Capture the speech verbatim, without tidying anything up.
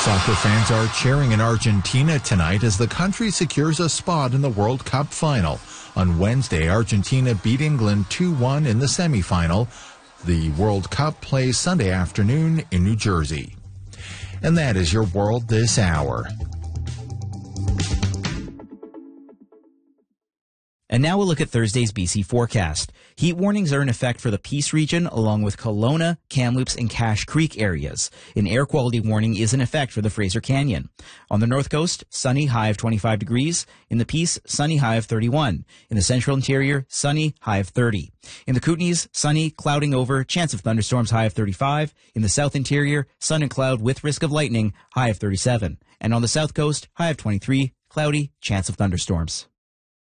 Soccer fans are cheering in Argentina tonight as the country secures a spot in the World Cup final. On Wednesday, Argentina beat England two one in the semifinal. The World Cup plays Sunday afternoon in New Jersey. And that is your world this hour. And now we'll look at Thursday's B C forecast. Heat warnings are in effect for the Peace region along with Kelowna, Kamloops, and Cache Creek areas. An air quality warning is in effect for the Fraser Canyon. On the north coast, sunny, high of twenty-five degrees. In the Peace, sunny, high of thirty-one. In the central interior, sunny, high of thirty. In the Kootenays, sunny, clouding over, chance of thunderstorms, high of thirty-five. In the south interior, sun and cloud with risk of lightning, high of thirty-seven. And on the south coast, high of twenty-three, cloudy, chance of thunderstorms.